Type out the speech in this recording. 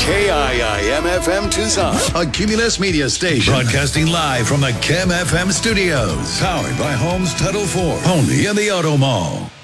KIIM-FM Tucson, a Cumulus Media station. Broadcasting live from the KIM FM studios. Powered by Homes Title 4, only in the Auto Mall.